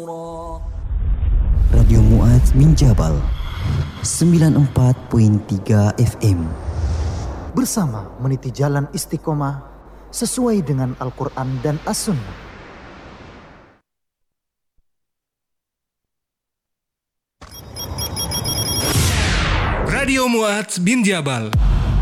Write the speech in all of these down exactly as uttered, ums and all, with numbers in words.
Radio Mu'adz bin Jabal sembilan puluh empat koma tiga F M bersama meniti jalan istiqomah sesuai dengan Al-Quran dan As-Sunnah. Radio Mu'adz bin Jabal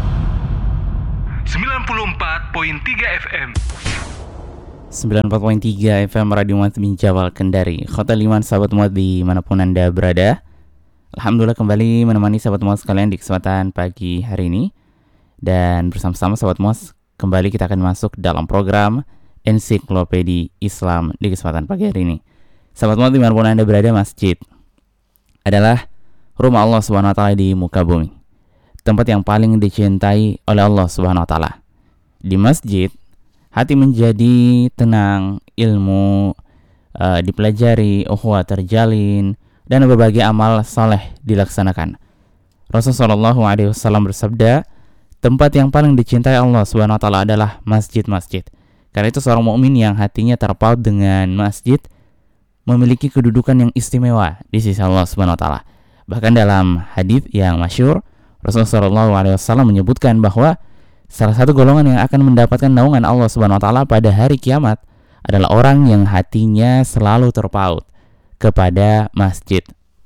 sembilan puluh empat koma tiga F M sembilan puluh empat koma tiga F M Radio Mu'adz bin Jabal Kendari. Khotul iman sahabat Mu'adz dimanapun Anda berada. Alhamdulillah kembali menemani sahabat Mu'adz sekalian di kesempatan pagi hari ini. Dan bersama-sama sahabat Mu'adz kembali kita akan masuk dalam program Ensiklopedia Islam di kesempatan pagi hari ini. Sahabat Mu'adz dimanapun Anda berada, masjid adalah rumah Allah Subhanahu wa taala di muka bumi. Tempat yang paling dicintai oleh Allah Subhanahu wa taala. Di masjid hati menjadi tenang, ilmu uh, dipelajari, ukhuwah terjalin, dan berbagai amal saleh dilaksanakan. Rasulullah shallallahu alaihi wasallam bersabda, tempat yang paling dicintai Allah Subhanahu wa taala adalah masjid-masjid. Karena itu seorang mukmin yang hatinya terpaut dengan masjid memiliki kedudukan yang istimewa di sisi Allah Subhanahu wa taala. Bahkan dalam hadis yang masyhur, Rasulullah shallallahu alaihi wasallam menyebutkan bahwa salah satu golongan yang akan mendapatkan naungan Allah Subhanahu wa taala pada hari kiamat adalah orang yang hatinya selalu terpaut kepada masjid.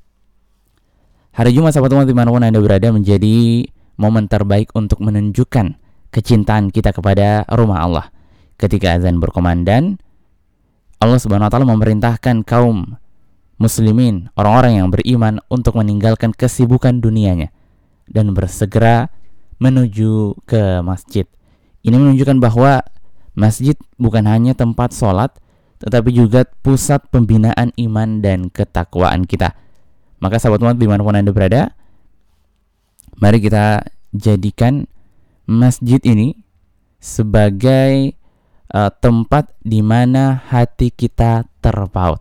Hari Jumat sahabat umat dimanapun Anda berada menjadi momen terbaik untuk menunjukkan kecintaan kita kepada rumah Allah. Ketika azan berkumandang, Allah Subhanahu wa taala memerintahkan kaum muslimin, orang-orang yang beriman untuk meninggalkan kesibukan dunianya dan bersegera menuju ke masjid. Ini menunjukkan bahwa masjid bukan hanya tempat sholat, tetapi juga pusat pembinaan iman dan ketakwaan kita. Maka sahabat umat dimanapun Anda berada, mari kita jadikan masjid ini sebagai uh, tempat di mana hati kita terpaut.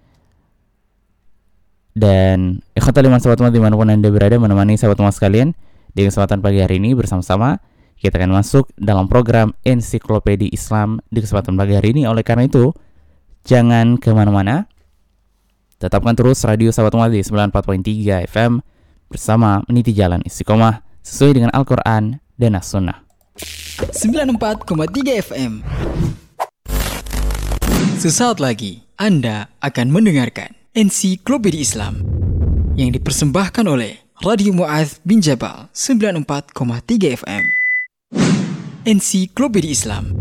Dan ikhwatal iman sahabat umat dimanapun Anda berada, menemani sahabat umat sekalian di kesempatan pagi hari ini bersama-sama kita akan masuk dalam program Ensiklopedia Islam di kesempatan pagi hari ini. Oleh karena itu, jangan kemana-mana, tetapkan terus radio sahabat umat di sembilan puluh empat koma tiga F M bersama meniti jalan istiqomah sesuai dengan Al-Quran dan As-Sunnah. sembilan puluh empat koma tiga F M. Sesaat lagi Anda akan mendengarkan Ensiklopedia Islam yang dipersembahkan oleh Radio Mu'adz bin Jabal sembilan puluh empat koma tiga F M. Ensiklopedia Islam.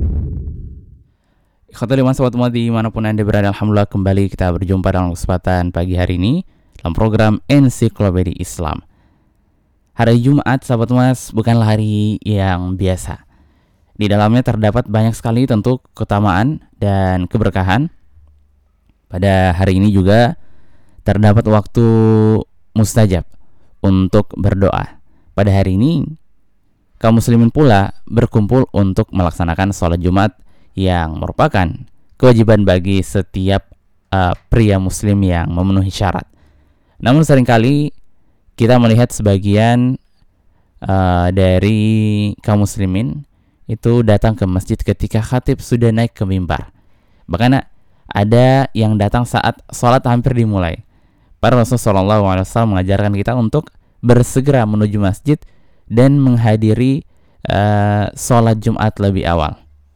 Ikhwatul iman sahabat umat dimanapun Anda berada, alhamdulillah kembali kita berjumpa dalam kesempatan pagi hari ini dalam program Ensiklopedia Islam. Hari Jumat sahabat umat bukanlah hari yang biasa. Di dalamnya terdapat banyak sekali tentu keutamaan dan keberkahan. Pada hari ini juga terdapat waktu mustajab untuk berdoa. Pada hari ini kaum muslimin pula berkumpul untuk melaksanakan sholat Jumat yang merupakan kewajiban bagi setiap uh, pria muslim yang memenuhi syarat. Namun seringkali kita melihat sebagian uh, dari kaum muslimin itu datang ke masjid ketika khatib sudah naik ke mimbar. Bahkan ada yang datang saat sholat hampir dimulai. Para Rasulullah shallallahu alaihi wasallam mengajarkan kita untuk bersegera menuju masjid dan menghadiri uh, sholat Jumat lebih awal.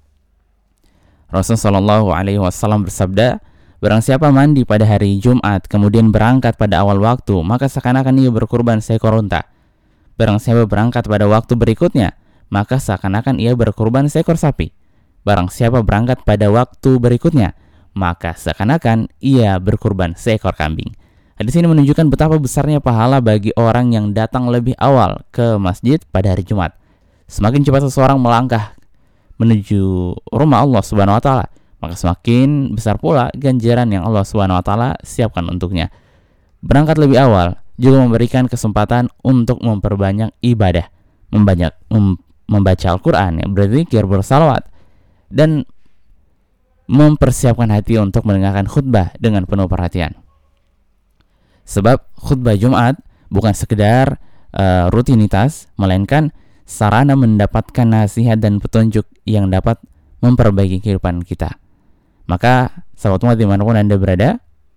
Rasulullah shallallahu alaihi wasallam bersabda, barang siapa mandi pada hari Jumat kemudian berangkat pada awal waktu, maka seakan-akan ia berkurban seekor unta. Barang siapa berangkat pada waktu berikutnya, maka seakan-akan ia berkurban seekor sapi. Barang siapa berangkat pada waktu berikutnya, maka seakan-akan ia berkurban seekor kambing. Di sini menunjukkan betapa besarnya pahala bagi orang yang datang lebih awal ke masjid pada hari Jumat. Semakin cepat seseorang melangkah menuju rumah Allah Subhanahu wa taala, maka semakin besar pula ganjaran yang Allah Subhanahu wa taala siapkan untuknya. Berangkat lebih awal juga memberikan kesempatan untuk memperbanyak ibadah, membanyak mem, membaca Al-Qur'an, berzikir, bersalawat, dan mempersiapkan hati untuk mendengarkan khutbah dengan penuh perhatian. Sebab khutbah Jumat bukan sekedar uh, rutinitas, melainkan sarana mendapatkan nasihat dan petunjuk yang dapat memperbaiki kehidupan kita. Maka sahabat umat dimanapun Anda berada,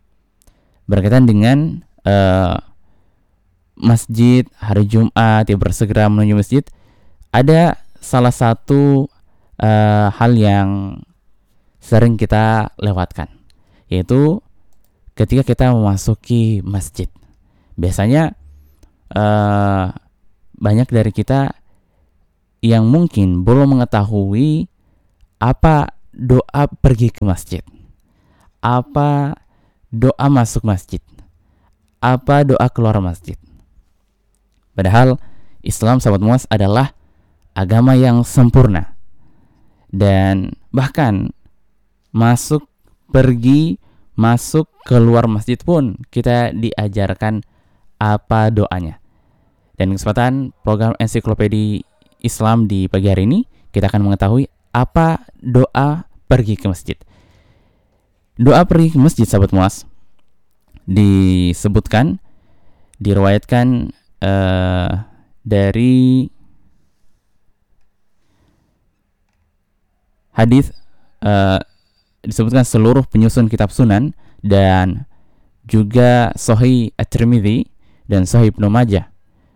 berkaitan dengan uh, masjid, hari Jumat, ya bersegera menuju masjid, ada salah satu uh, hal yang sering kita lewatkan, yaitu ketika kita memasuki masjid. Biasanya uh, banyak dari kita yang mungkin belum mengetahui apa doa pergi ke masjid, apa doa masuk masjid, apa doa keluar masjid. Padahal Islam, sahabat Muaz, adalah agama yang sempurna. Dan bahkan masuk, pergi, masuk, keluar masjid pun kita diajarkan apa doanya. Dan kesempatan program Ensiklopedia Islam di pagi hari ini, kita akan mengetahui apa doa pergi ke masjid. Doa pergi ke masjid, sahabat Muaz, disebutkan, diriwayatkan uh, dari hadis, uh, disebutkan seluruh penyusun kitab Sunan dan juga Sahih At-Tirmidzi dan Sahih Ibnu Majah.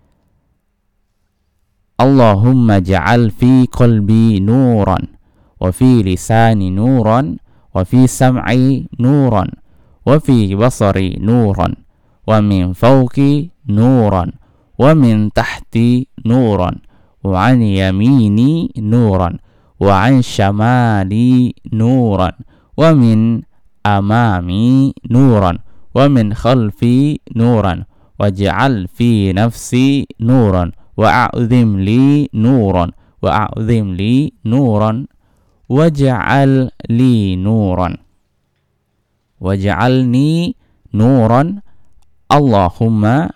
Allahumma ja'al fi qalbi nuran wa fi lisani nuran wa fi sam'i nuran wa fi basari nuran wa min fawqi nuran wa min tahti nuran wa an yamini nuran wa an shamali nuran wa min amami nuran wa min khalfi nuran waj'al fi nafsi nuran wa'a'udhim li nuran wa'a'udhim li nuran waj'al li nuran waj'alni nuran Allahumma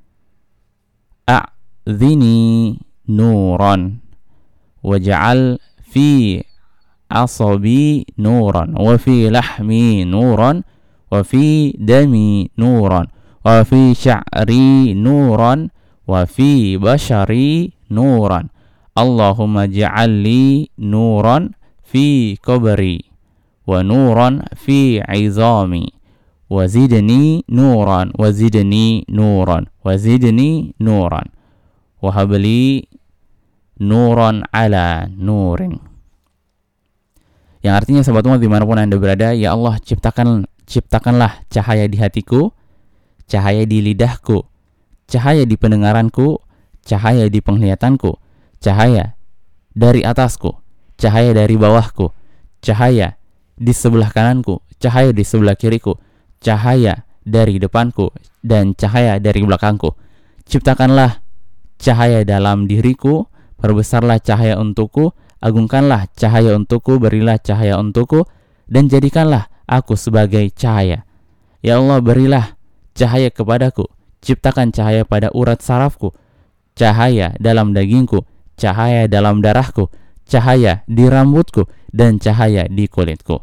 a'dhini nuran waj'al fi asabi nuran wa fi lahmi nuran wa fi dami nuran wa fi sya'ri nuran wa fi bashari nuran Allahumma ja'alli nuran fi qabri wa nuran fi 'izami wa zidni nuran wa zidni nuran wa zidni nuran wa habli nuran ala nurin. Yang artinya, sahabat Muaz, dimanapun Anda berada, ya Allah, ciptakan ciptakanlah cahaya di hatiku, cahaya di lidahku, cahaya di pendengaranku, cahaya di penglihatanku, cahaya dari atasku, cahaya dari bawahku, cahaya di sebelah kananku, cahaya di sebelah kiriku, cahaya dari depanku, dan cahaya dari belakangku. Ciptakanlah cahaya dalam diriku, perbesarlah cahaya untukku, agungkanlah cahaya untukku, berilah cahaya untukku, dan jadikanlah aku sebagai cahaya. Ya Allah, berilah cahaya kepadaku, ciptakan cahaya pada urat sarafku, cahaya dalam dagingku, cahaya dalam darahku, cahaya di rambutku, dan cahaya di kulitku.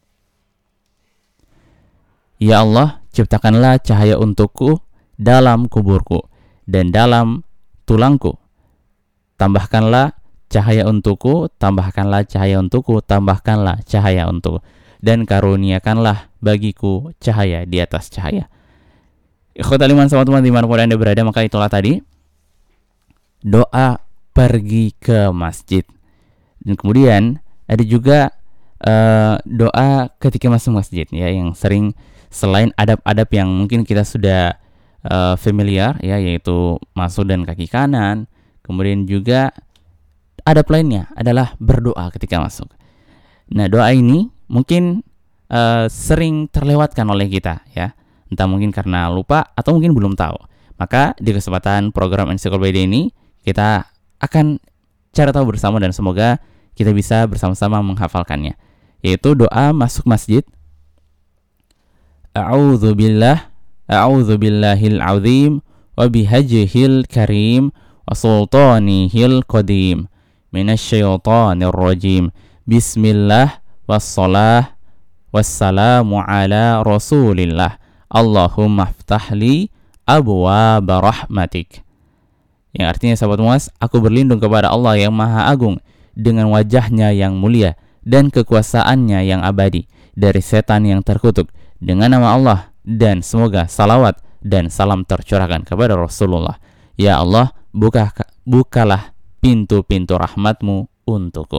Ya Allah, ciptakanlah cahaya untukku dalam kuburku dan dalam tulangku. Tambahkanlah cahaya untukku, tambahkanlah cahaya untukku, tambahkanlah cahaya untukku, dan karuniakanlah bagiku cahaya di atas cahaya. Ikhwatal iman, sahabat Muaz, dimanapun Anda berada, maka itulah tadi doa pergi ke masjid. Dan kemudian ada juga uh, doa ketika masuk masjid, ya, yang sering, selain adab-adab yang mungkin kita sudah uh, familiar, ya, yaitu masuk dan kaki kanan. Kemudian juga adab lainnya adalah berdoa ketika masuk. Nah, doa ini mungkin uh, sering terlewatkan oleh kita, ya, entah mungkin karena lupa atau mungkin belum tahu. Maka di kesempatan program Ensiklopedia ini kita akan cari tahu bersama, dan semoga kita bisa bersama-sama menghafalkannya, yaitu doa masuk masjid. A'udzu billah, a'udzu billahil azim wa bihajjihil karim wa sultanihil qadim minasyaitonir rajim. Bismillah wassalah wassalamu ala rasulillah. Allahumma ftahli abwaaba rahmatik. Yang artinya, sahabat Muaz, aku berlindung kepada Allah yang Maha Agung dengan wajahnya yang mulia dan kekuasaannya yang abadi dari setan yang terkutuk. Dengan nama Allah dan semoga salawat dan salam tercurahkan kepada Rasulullah. Ya Allah, buka, bukalah pintu-pintu rahmatmu untukku.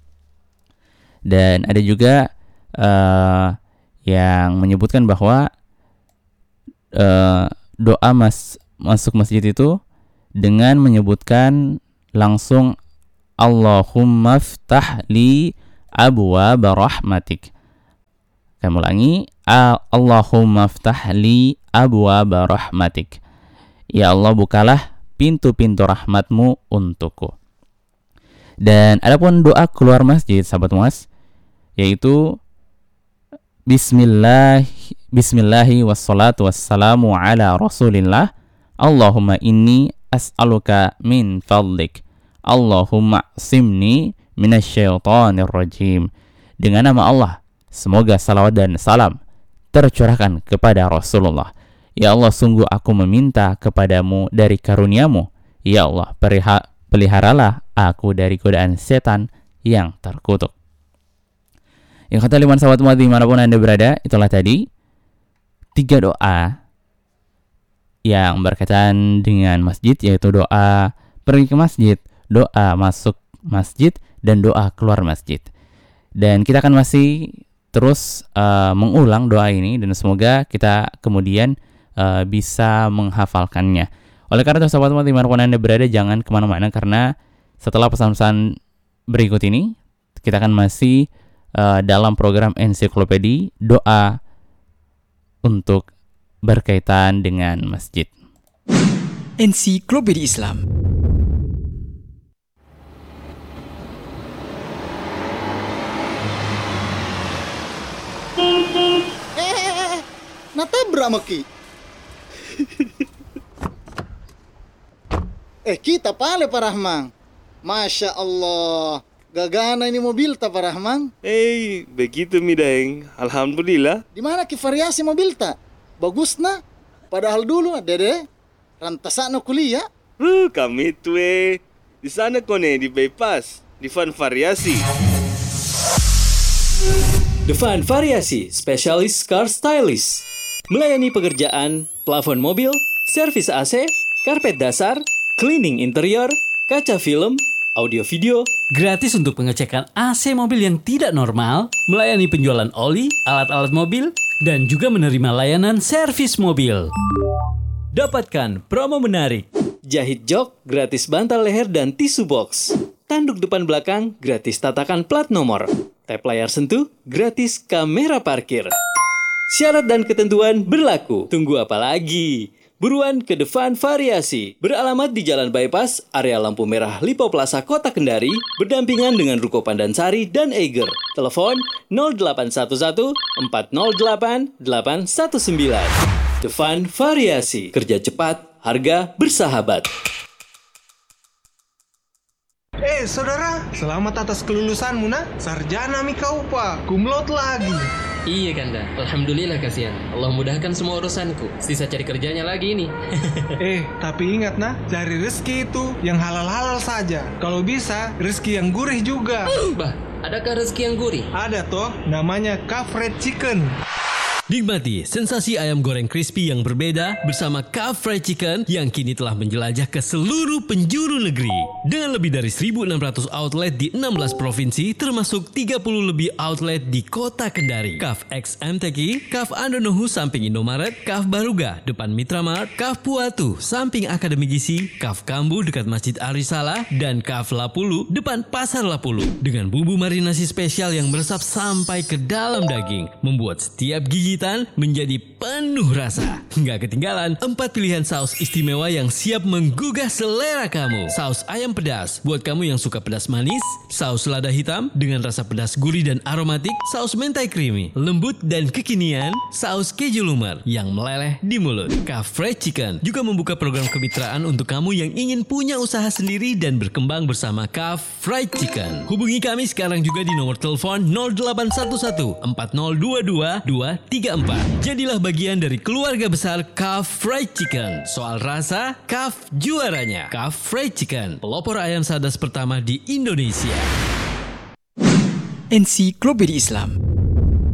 Dan ada juga uh, yang menyebutkan bahwa uh, doa mas masuk masjid itu dengan menyebutkan langsung Allahumma ftah li abwaaba rahmatik. Kami ulangi, Allahumma ftah li abwaaba rahmatik. Ya Allah, bukalah pintu-pintu rahmatmu untukku. Dan adapun doa keluar masjid, sahabat Muaz, yaitu Bismillah Bismillahi wassalatu wassalamu ala Rasulillah. Allahumma inni as'aluka min fadlik. Allahumma simni minasyaitonir rajim. Dengan nama Allah, semoga salawat dan salam tercurahkan kepada Rasulullah. Ya Allah, sungguh aku meminta kepadamu dari karuniamu. Ya Allah, periha, peliharalah aku dari godaan setan yang terkutuk. Yang kata lima sahabat Muaz dimanapun Anda berada, itulah tadi tiga doa yang berkaitan dengan masjid, yaitu doa pergi ke masjid, doa masuk masjid, dan doa keluar masjid. Dan kita akan masih terus uh, mengulang doa ini, dan semoga kita kemudian uh, bisa menghafalkannya. Oleh karena itu sahabat Muaz dimanapun Anda berada, jangan kemana-mana, karena setelah pesan-pesan berikut ini kita akan masih Uh, dalam program ensiklopedi doa untuk berkaitan dengan masjid. Ensiklopedi Islam. Eh, natabrak maki. eh kita pale Pak Rahman. Masya Allah. Gagana ini mobil tak Pak Rahman? Eh, begitu mi Daeng. Alhamdulillah. Di mana ki variasi mobil tak? Bagus na. Padahal dulu dede rantasana kuliah. Uh, kami tu eh. Di sana kone di bypass, di Van Variasi. The Van Variasi, spesialis car stylist. Melayani pekerjaan plafon mobil, servis A C, karpet dasar, cleaning interior, kaca film, audio video, gratis untuk pengecekan A C mobil yang tidak normal, melayani penjualan oli, alat-alat mobil, dan juga menerima layanan servis mobil. Dapatkan promo menarik. Jahit jok, gratis bantal leher dan tisu box. Tanduk depan belakang, gratis tatakan plat nomor. Tap layar sentuh, gratis kamera parkir. Syarat dan ketentuan berlaku. Tunggu apa lagi? Buruan ke The Van Variasi, beralamat di Jalan Bypass, area lampu merah Lipo Plaza Kota Kendari, berdampingan dengan Ruko Pandansari dan Eiger. Telepon nol delapan satu satu empat nol delapan delapan satu sembilan. The Van Variasi, kerja cepat, harga bersahabat. Eh saudara, selamat atas kelulusanmu nak. Sarjana mi kau pak, kumlot lagi. Iya Kanda, alhamdulillah kasihan. Allah mudahkan semua urusanku. Sisa cari kerjanya lagi ini. Eh, tapi ingat nah, cari rezeki itu yang halal-halal saja. Kalau bisa, rezeki yang gurih juga. Bah, adakah rezeki yang gurih? Ada toh, namanya Kaf Fried Chicken. Nikmati sensasi ayam goreng crispy yang berbeda bersama Kaf Fried Chicken yang kini telah menjelajah ke seluruh penjuru negeri. Dengan lebih dari seribu enam ratus outlet di enam belas provinsi termasuk tiga puluh lebih outlet di kota Kendari. Kaf X M T K, Kaf Andonohu samping Indomaret, Kaf Baruga depan Mitra Mart, Kaf Puatu samping Akademi Gizi, Kaf Kambu dekat Masjid Arisala, dan Kaf Lapulu depan Pasar Lapulu. Dengan bumbu marinasi spesial yang meresap sampai ke dalam daging, membuat setiap gigit menjadi penuh rasa. Nggak ketinggalan empat pilihan saus istimewa yang siap menggugah selera kamu. Saus ayam pedas buat kamu yang suka pedas manis, saus lada hitam dengan rasa pedas gurih dan aromatik, saus mentai creamy, lembut dan kekinian, saus keju lumer yang meleleh di mulut. Kaf Fried Chicken juga membuka program kemitraan untuk kamu yang ingin punya usaha sendiri dan berkembang bersama Kaf Fried Chicken. Hubungi kami sekarang juga di nomor telepon nol delapan satu satu empat nol dua dua dua tiga empat. Jadilah bagian dari keluarga besar Kaf Fried Chicken. Soal rasa, Kaf juaranya. Kaf Fried Chicken, pelopor ayam sadas pertama di Indonesia. Ensiklopedi Islam.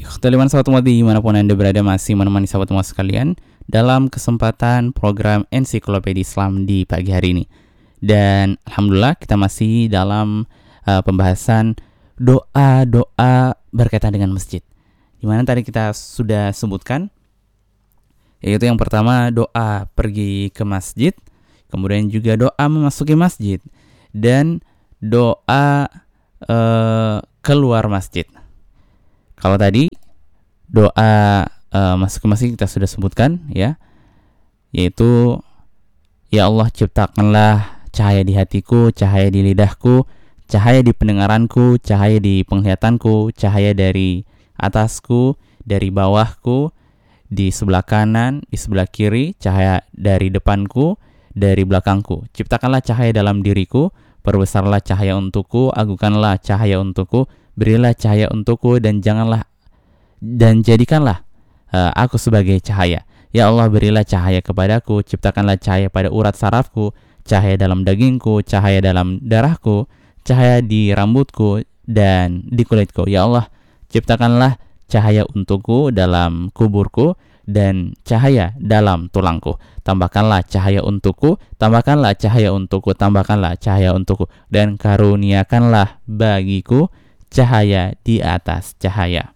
Khotaliman sahabat umat dimanapun Anda berada, masih menemani sahabat umat sekalian dalam kesempatan program Ensiklopedia Islam di pagi hari ini. Dan Alhamdulillah kita masih dalam uh, pembahasan doa-doa berkaitan dengan masjid, dimana tadi kita sudah sebutkan, yaitu yang pertama doa pergi ke masjid, kemudian juga doa memasuki masjid, dan doa uh, keluar masjid. Kalau tadi doa uh, masuk ke masjid kita sudah sebutkan ya, yaitu ya Allah ciptakanlah cahaya di hatiku, cahaya di lidahku, cahaya di pendengaranku, cahaya di penglihatanku, cahaya dari atasku, dari bawahku, di sebelah kanan, di sebelah kiri, cahaya dari depanku, dari belakangku. Ciptakanlah cahaya dalam diriku, perbesarlah cahaya untukku, agungkanlah cahaya untukku, berilah cahaya untukku, dan janganlah dan jadikanlah uh, aku sebagai cahaya. Ya Allah, berilah cahaya kepadaku, ciptakanlah cahaya pada urat sarafku, cahaya dalam dagingku, cahaya dalam darahku, cahaya di rambutku dan di kulitku. Ya Allah, ciptakanlah cahaya untukku dalam kuburku dan cahaya dalam tulangku. Tambahkanlah cahaya untukku, tambahkanlah cahaya untukku, tambahkanlah cahaya untukku, dan karuniakanlah bagiku cahaya di atas cahaya.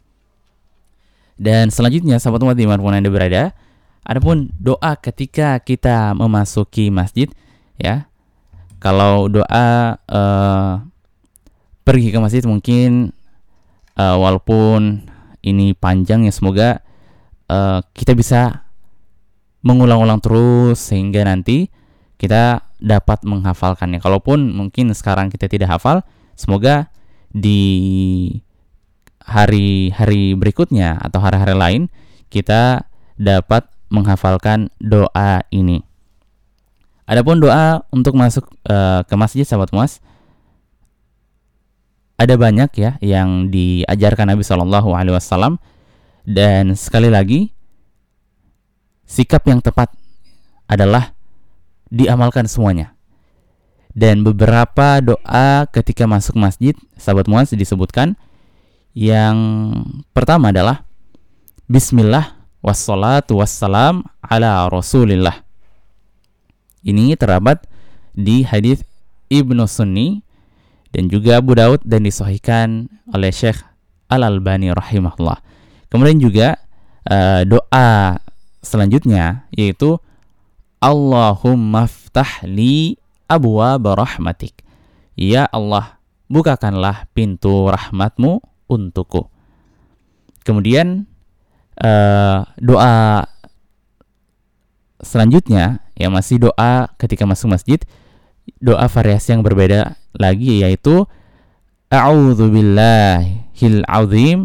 Dan selanjutnya sahabat umat dimanapun Anda berada, adapun doa ketika kita memasuki masjid ya. Kalau doa uh, pergi ke masjid mungkin uh, walaupun ini panjang ya, semoga uh, kita bisa mengulang-ulang terus sehingga nanti kita dapat menghafalkannya. Kalaupun mungkin sekarang kita tidak hafal, semoga di hari-hari berikutnya atau hari-hari lain kita dapat menghafalkan doa ini. Adapun doa untuk masuk uh, ke masjid sahabat muas, ada banyak ya yang diajarkan Nabi shallallahu alaihi wasallam, dan sekali lagi sikap yang tepat adalah diamalkan semuanya. Dan beberapa doa ketika masuk masjid sahabat muas disebutkan. Yang pertama adalah Bismillah wassalatu wassalam ala Rasulillah. Ini terdapat di hadis Ibnu Sunni dan juga Abu Daud dan disahihkan oleh Syekh Al-Albani rahimahullah. Kemudian juga uh, doa selanjutnya yaitu Allahumma ftah li abwaaba rahmatik. Ya Allah, bukakanlah pintu rahmatmu untukku. Kemudian uh, doa selanjutnya yang masih doa ketika masuk masjid, doa variasi yang berbeda lagi yaitu a'udzubillahil azim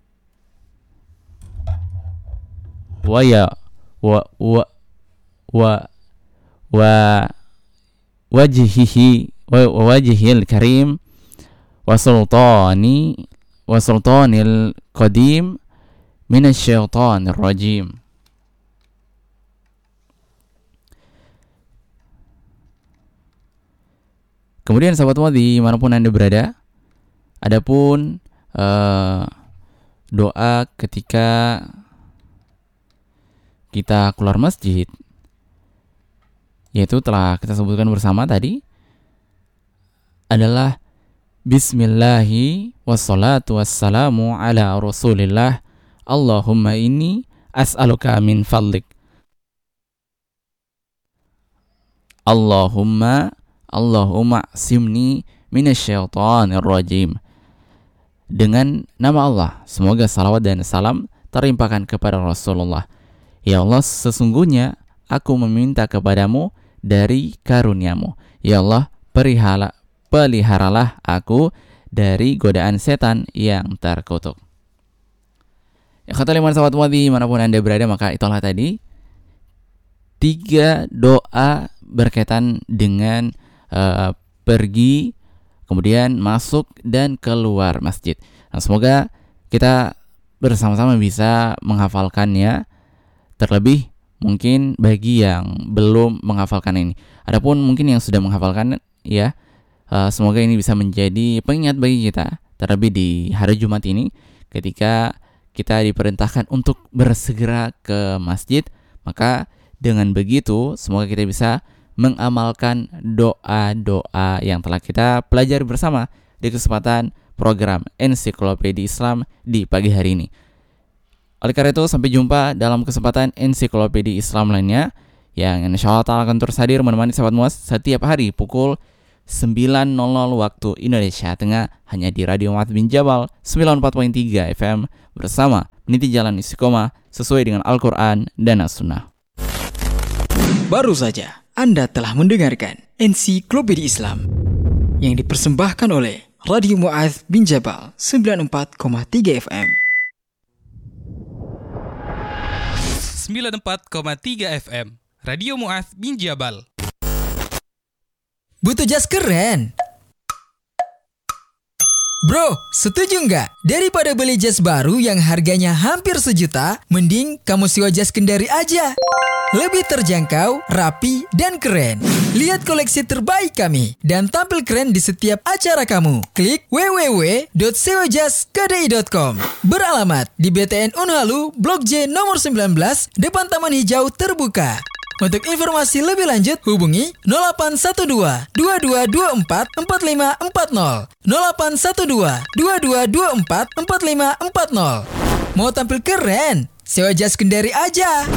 wa ya wa wa wa wa wajhihi wa wajhil karim wa sultani wa sultanil qadim minasyaitonir rajim. Kemudian sahabat semua dimanapun Anda berada, adapun uh, doa ketika kita keluar masjid, yaitu telah kita sebutkan bersama tadi, adalah Bismillahi wassalatu wassalamu ala Rasulillah. Allahumma inni as'aluka min fadlik. Allahumma Allahumma simni minasyaitonir rajim. Dengan nama Allah, semoga salawat dan salam terlimpahkan kepada Rasulullah. Ya Allah, sesungguhnya aku meminta kepadamu dari karuniamu. Ya Allah, perihara peliharalah aku dari godaan setan yang terkutuk. Ya kata lima sahabat wadi manapun Anda berada, maka itulah tadi tiga doa berkaitan dengan uh, pergi, kemudian masuk dan keluar masjid. Nah, semoga kita bersama-sama bisa menghafalkannya, terlebih mungkin bagi yang belum menghafalkan ini. Adapun mungkin yang sudah menghafalkan ya, Uh, semoga ini bisa menjadi pengingat bagi kita, terlebih di hari Jumat ini ketika kita diperintahkan untuk bersegera ke masjid. Maka dengan begitu semoga kita bisa mengamalkan doa-doa yang telah kita pelajari bersama di kesempatan program Ensiklopedia Islam di pagi hari ini. Oleh karena itu, sampai jumpa dalam kesempatan Ensiklopedia Islam lainnya yang insya Allah ta'ala akan terus hadir menemani sahabat Muaz setiap hari pukul sembilan waktu Indonesia Tengah hanya di Radio Muaz bin Jabal sembilan puluh empat koma tiga F M bersama meniti jalan istiqomah sesuai dengan Al-Quran dan As-Sunnah. Baru saja Anda telah mendengarkan Ensiklopedia Islam yang dipersembahkan oleh Radio Muaz bin Jabal sembilan puluh empat koma tiga F M. sembilan puluh empat koma tiga F M Radio Muaz bin Jabal. Butuh jas keren? Bro, setuju nggak? Daripada beli jas baru yang harganya hampir sejuta, mending kamu sewa jas Kendari aja. Lebih terjangkau, rapi, dan keren. Lihat koleksi terbaik kami dan tampil keren di setiap acara kamu. Klik w w w dot sewa jas k d i dot com. Beralamat di B T N Unhalu, Blok J nomor sembilan belas, depan Taman Hijau Terbuka. Untuk informasi lebih lanjut, hubungi nol delapan satu dua, dua dua dua empat, empat lima empat nol, nol delapan satu dua, dua dua dua empat, empat lima empat nol. Mau tampil keren? Sewa jas Kendari aja.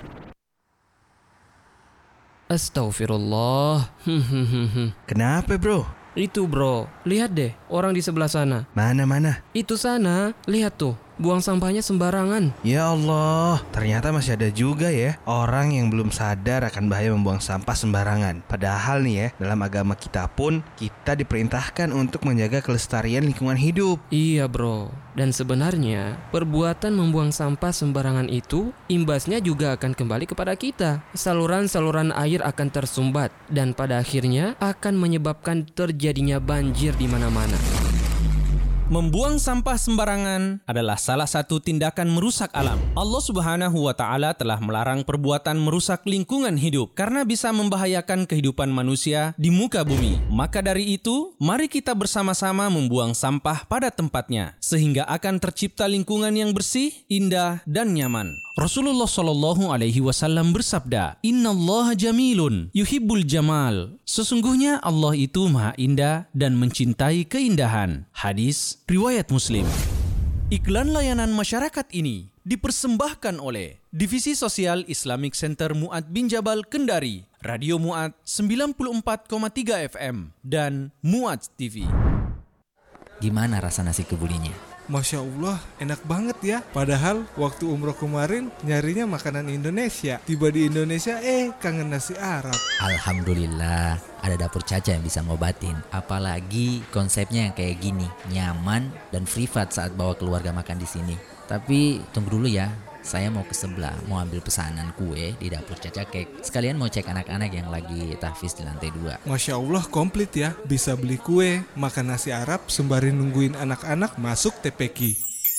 Astagfirullah. Kenapa bro? Itu bro, lihat deh orang di sebelah sana. Mana-mana? Itu sana, lihat tuh. Buang sampahnya sembarangan. Ya Allah, ternyata masih ada juga ya orang yang belum sadar akan bahaya membuang sampah sembarangan. Padahal nih ya, dalam agama kita pun kita diperintahkan untuk menjaga kelestarian lingkungan hidup. Iya bro, dan sebenarnya perbuatan membuang sampah sembarangan itu imbasnya juga akan kembali kepada kita. Saluran-saluran air akan tersumbat dan pada akhirnya akan menyebabkan terjadinya banjir di mana-mana. Membuang sampah sembarangan adalah salah satu tindakan merusak alam. Allah Subhanahu wa Ta'ala telah melarang perbuatan merusak lingkungan hidup karena bisa membahayakan kehidupan manusia di muka bumi. Maka dari itu, mari kita bersama-sama membuang sampah pada tempatnya sehingga akan tercipta lingkungan yang bersih, indah, dan nyaman. Rasulullah Shallallahu Alaihi Wasallam bersabda, Innallaha jamilun yuhibbul jamal. Sesungguhnya Allah itu maha indah dan mencintai keindahan. Hadis riwayat Muslim. Iklan layanan masyarakat ini dipersembahkan oleh Divisi Sosial Islamic Center Mu'ad bin Jabal Kendari, Radio Mu'ad sembilan puluh empat koma tiga F M, dan Mu'ad T V. Gimana rasa nasi kebulinya? Masya Allah, enak banget ya. Padahal waktu umroh kemarin nyarinya makanan Indonesia. Tiba di Indonesia, eh kangen nasi Arab. Alhamdulillah, ada Dapur Caca yang bisa ngobatin. Apalagi konsepnya yang kayak gini, nyaman dan privat saat bawa keluarga makan di sini. Tapi tunggu dulu ya, saya mau ke sebelah, mau ambil pesanan kue di Dapur Caca Cake. Sekalian mau cek anak-anak yang lagi tahfiz di lantai dua. Masya Allah, komplit ya. Bisa beli kue, makan nasi Arab, sembari nungguin anak-anak masuk T P Q.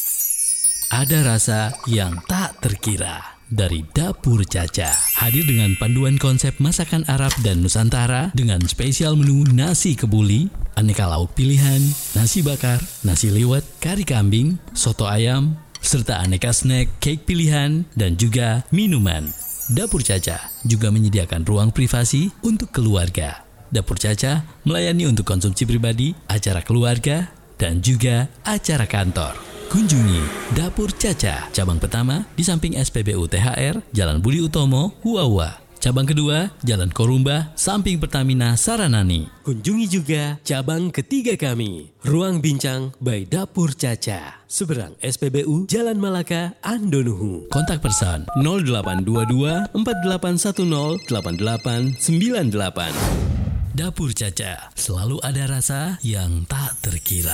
Ada rasa yang tak terkira dari Dapur Caca. Hadir dengan panduan konsep masakan Arab dan Nusantara dengan spesial menu nasi kebuli, aneka lauk pilihan, nasi bakar, nasi liwet, kari kambing, soto ayam, serta aneka snack, cake pilihan, dan juga minuman. Dapur Caca juga menyediakan ruang privasi untuk keluarga. Dapur Caca melayani untuk konsumsi pribadi, acara keluarga, dan juga acara kantor. Kunjungi Dapur Caca, cabang pertama di samping S P B U T H R, Jalan Budi Utomo, Huawa. Cabang kedua, Jalan Korumba, samping Pertamina Saranani. Kunjungi juga cabang ketiga kami, Ruang Bincang by Dapur Caca, seberang S P B U Jalan Malaka, Andonuhu. Kontak person nol delapan dua dua empat delapan satu nol delapan delapan sembilan delapan. Dapur Caca, selalu ada rasa yang tak terkira.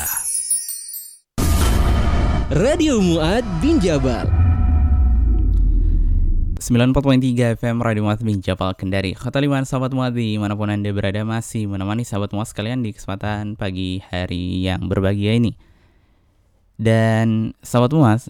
Radio Mu'ad bin Jabal sembilan puluh empat koma tiga F M Radio Mu'ad bin Jabal Kendari. Khotaliman sahabat Mu'ad dimanapun Anda berada masih menemani sahabat Mu'ad sekalian di kesempatan pagi hari yang berbahagia ini. Dan sahabat Mu'ad,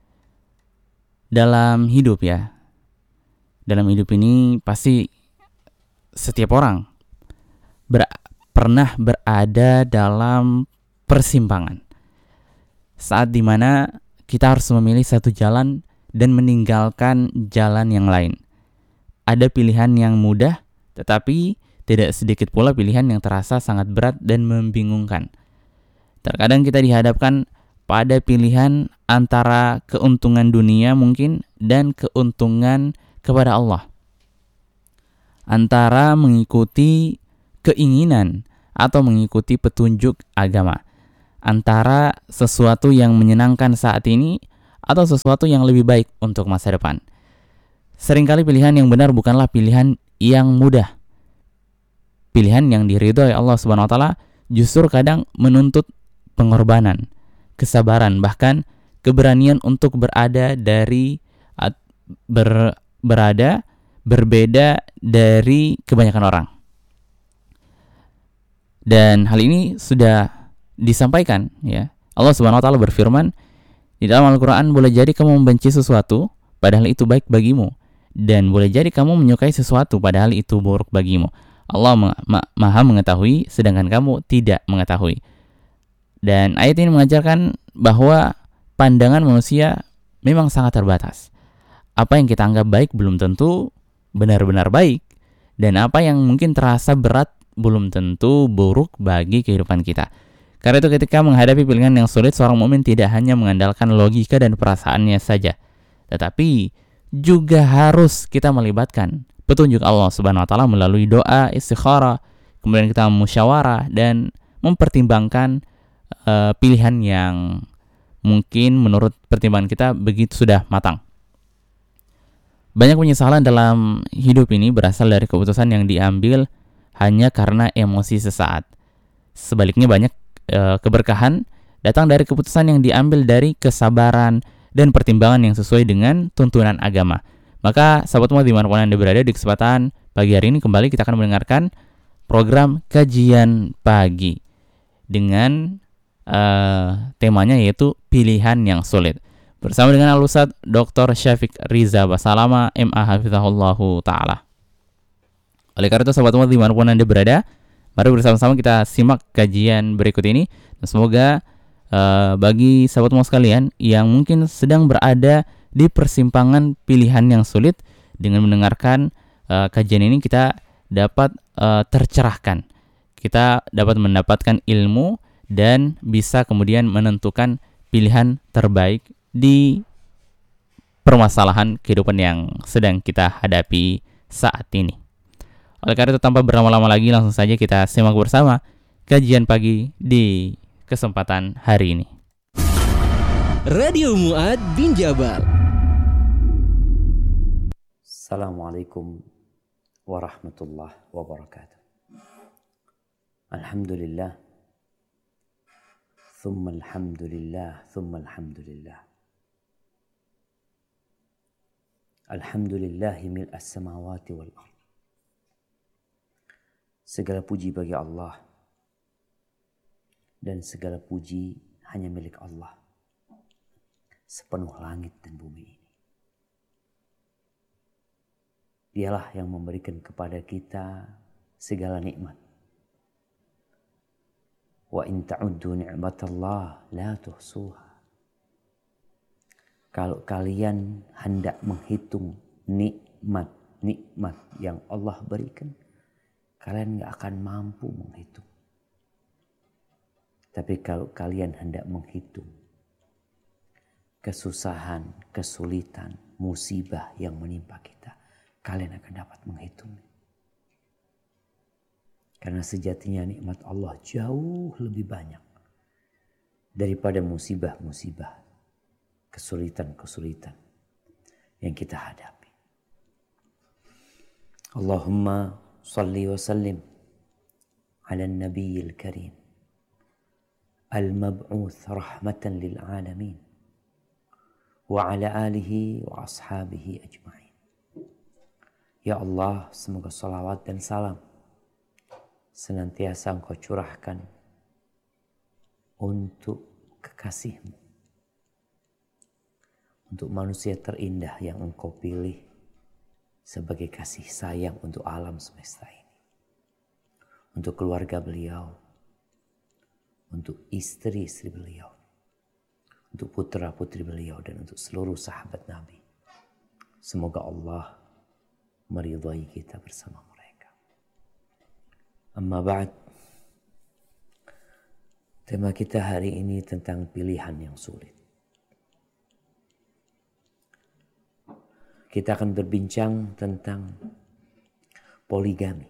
dalam hidup ya, dalam hidup ini pasti setiap orang ber- pernah berada dalam persimpangan. Saat dimana kita harus memilih satu jalan dan meninggalkan jalan yang lain. Ada pilihan yang mudah, tetapi tidak sedikit pula pilihan yang terasa sangat berat dan membingungkan. Terkadang kita dihadapkan pada pilihan antara keuntungan dunia mungkin dan keuntungan kepada Allah. Antara mengikuti keinginan atau mengikuti petunjuk agama. Antara sesuatu yang menyenangkan saat ini atau sesuatu yang lebih baik untuk masa depan. Seringkali pilihan yang benar bukanlah pilihan yang mudah. Pilihan yang diridhoi Allah Subhanahu wa taala justru kadang menuntut pengorbanan, kesabaran, bahkan keberanian untuk berada dari ber, berada berbeda dari kebanyakan orang. Dan hal ini sudah disampaikan, ya. Allah Subhanahu wa taala berfirman di dalam Al-Qur'an, boleh jadi kamu membenci sesuatu padahal itu baik bagimu, dan boleh jadi kamu menyukai sesuatu padahal itu buruk bagimu. Allah ma- ma- Maha mengetahui sedangkan kamu tidak mengetahui. Dan ayat ini mengajarkan bahwa pandangan manusia memang sangat terbatas. Apa yang kita anggap baik belum tentu benar-benar baik, dan apa yang mungkin terasa berat belum tentu buruk bagi kehidupan kita. Karena itu ketika menghadapi pilihan yang sulit, seorang mukmin tidak hanya mengandalkan logika dan perasaannya saja, tetapi juga harus kita melibatkan petunjuk Allah Subhanahu wa taala melalui doa, istikharah, kemudian kita musyawarah dan mempertimbangkan uh, pilihan yang mungkin menurut pertimbangan kita begitu sudah matang. Banyak penyesalan dalam hidup ini berasal dari keputusan yang diambil hanya karena emosi sesaat. Sebaliknya banyak e, keberkahan datang dari keputusan yang diambil dari kesabaran dan pertimbangan yang sesuai dengan tuntunan agama. Maka sahabat semua dimanapun Anda berada, di kesempatan pagi hari ini kembali kita akan mendengarkan program kajian pagi dengan e, temanya yaitu pilihan yang sulit. Bersama dengan Al-Ustadz Doktor Syafiq Riza Basalama M A Hafizahullahu Ta'ala. Oleh karena itu sahabat semua dimanapun Anda berada, mari bersama-sama kita simak kajian berikut ini. Dan semoga uh, bagi sahabat semua sekalian yang mungkin sedang berada di persimpangan pilihan yang sulit, dengan mendengarkan uh, kajian ini kita dapat uh, tercerahkan. Kita dapat mendapatkan ilmu dan bisa kemudian menentukan pilihan terbaik di permasalahan kehidupan yang sedang kita hadapi saat ini. Oleh karena itu tanpa berlama-lama lagi, langsung saja kita simak bersama kajian pagi di kesempatan hari ini. Radio Mu'ad bin Jabal. Assalamualaikum warahmatullahi wabarakatuh. Alhamdulillah, thumma alhamdulillah, thumma alhamdulillah. Alhamdulillahi mil'as samawati wal ardh. Segala puji bagi Allah, dan segala puji hanya milik Allah, sepenuh langit dan bumi ini. Dialah yang memberikan kepada kita segala nikmat. Wa in ta'uddu ni'matallah la tuhsuha. Kalau kalian hendak menghitung nikmat-nikmat yang Allah berikan, kalian gak akan mampu menghitung. Tapi kalau kalian hendak menghitung kesusahan, kesulitan, musibah yang menimpa kita, kalian akan dapat menghitung. Karena sejatinya nikmat Allah jauh lebih banyak daripada musibah-musibah, kesulitan-kesulitan yang kita hadapi. Allahumma salli wa sallim ala nabiyil karim al-mab'uth rahmatan lil alamin wa ala alihi wa ashabihi ajma'in. Ya Allah, semoga salawat dan salam senantiasa Engkau curahkan untuk kekasih-Mu, untuk manusia terindah yang Engkau pilih sebagai kasih sayang untuk alam semesta ini, untuk keluarga beliau, untuk istri-istri beliau, untuk putra-putri beliau dan untuk seluruh sahabat Nabi. Semoga Allah meridhai kita bersama mereka. Amma ba'd. Tema kita hari ini tentang pilihan yang sulit. Kita akan berbincang tentang poligami.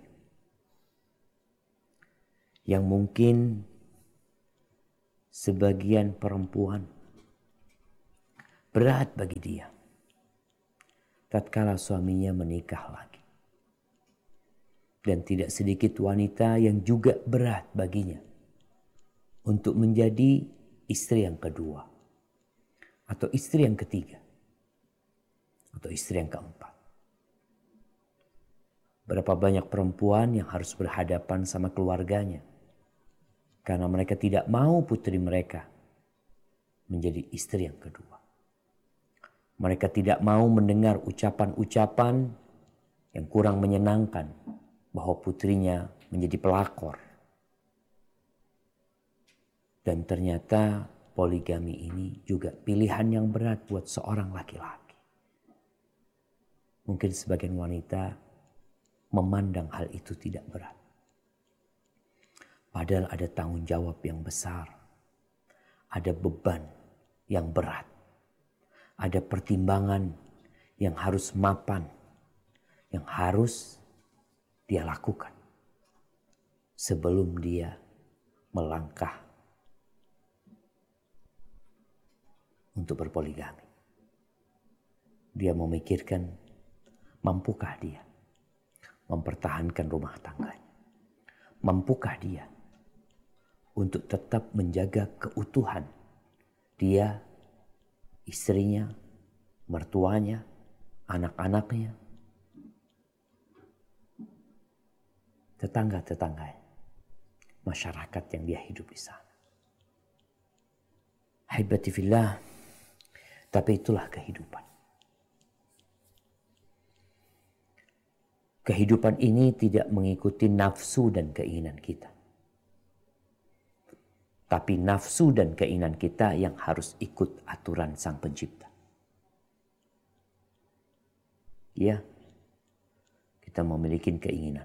Yang mungkin sebagian perempuan berat bagi dia tatkala suaminya menikah lagi. Dan tidak sedikit wanita yang juga berat baginya untuk menjadi istri yang kedua, atau istri yang ketiga, atau istri yang keempat. Berapa banyak perempuan yang harus berhadapan sama keluarganya karena mereka tidak mau putri mereka menjadi istri yang kedua. Mereka tidak mau mendengar ucapan-ucapan yang kurang menyenangkan bahwa putrinya menjadi pelakor. Dan ternyata poligami ini juga pilihan yang berat buat seorang laki-laki. Mungkin sebagian wanita memandang hal itu tidak berat. Padahal ada tanggung jawab yang besar. Ada beban yang berat. Ada pertimbangan yang harus mapan, yang harus dia lakukan sebelum dia melangkah untuk berpoligami. Dia memikirkan, mampukah dia mempertahankan rumah tangganya? Mampukah dia untuk tetap menjaga keutuhan dia, istrinya, mertuanya, anak-anaknya, tetangga-tetangganya, masyarakat yang dia hidup di sana. Haibati fillah, tapi itulah kehidupan. Kehidupan ini tidak mengikuti nafsu dan keinginan kita. Tapi nafsu dan keinginan kita yang harus ikut aturan Sang Pencipta. Ya, kita memiliki keinginan.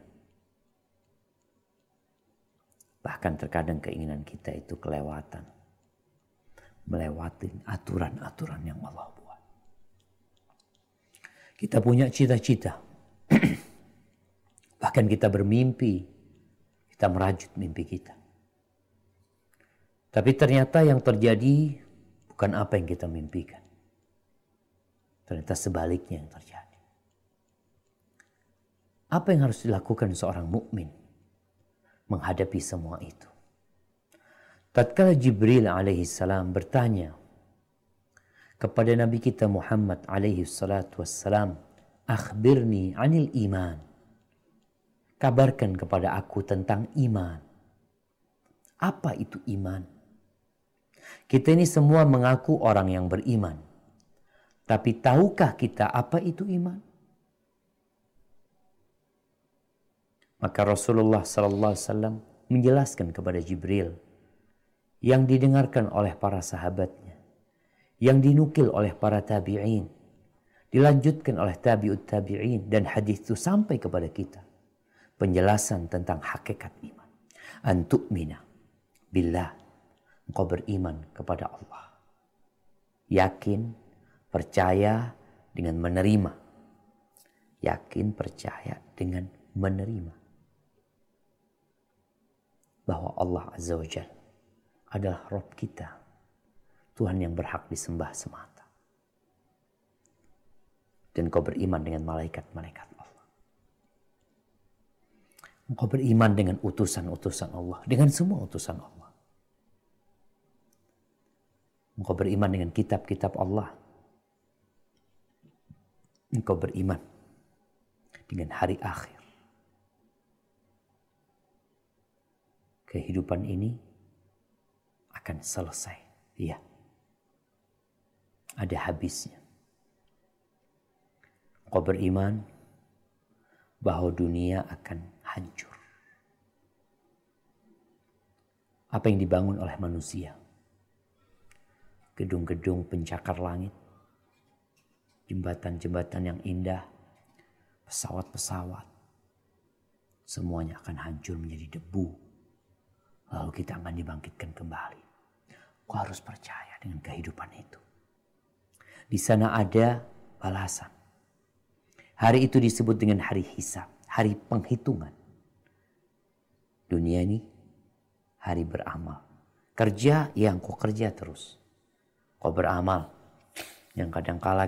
Bahkan terkadang keinginan kita itu kelewatan. Melewati aturan-aturan yang Allah buat. Kita punya cita-cita. Bahkan kita bermimpi. Kita merajut mimpi kita. Tapi ternyata yang terjadi bukan apa yang kita mimpikan. Ternyata sebaliknya yang terjadi. Apa yang harus dilakukan seorang mukmin menghadapi semua itu? Tatkala Jibril alaihi salam bertanya kepada Nabi kita Muhammad alaihi salatu wassalam, "Akhbirni 'anil iman." Kabarkan kepada aku tentang iman. Apa itu iman? Kita ini semua mengaku orang yang beriman. Tapi tahukah kita apa itu iman? Maka Rasulullah sallallahu alaihi wasallam menjelaskan kepada Jibril yang didengarkan oleh para sahabatnya, yang dinukil oleh para tabi'in, dilanjutkan oleh tabi'ut tabi'in, dan hadis itu sampai kepada kita. Penjelasan tentang hakikat iman. An tu'mina billah. Engkau beriman kepada Allah. Yakin, percaya dengan menerima. Yakin, percaya dengan menerima. Bahwa Allah Azza wa Jalla adalah Rabb kita. Tuhan yang berhak disembah semata. Dan engkau beriman dengan malaikat-malaikat Allah. Engkau beriman dengan utusan-utusan Allah. Dengan semua utusan Allah. Engkau beriman dengan kitab-kitab Allah. Engkau beriman dengan hari akhir. Kehidupan ini akan selesai. Iya. Ada habisnya. Engkau beriman bahwa dunia akan hancur. Apa yang dibangun oleh manusia gedung-gedung pencakar langit, jembatan-jembatan yang indah, pesawat-pesawat, semuanya akan hancur menjadi debu. Lalu kita akan dibangkitkan kembali. Kau harus percaya dengan kehidupan itu. Di sana ada balasan. Hari itu disebut dengan hari hisab, hari penghitungan. Dunia ini hari beramal. Kerja yang kau kerja terus. Kau beramal yang kadang kala